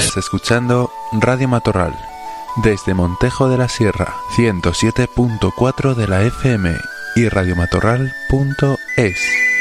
Estás escuchando Radio Matorral desde Montejo de la Sierra, 107.4 de la FM y radiomatorral.es.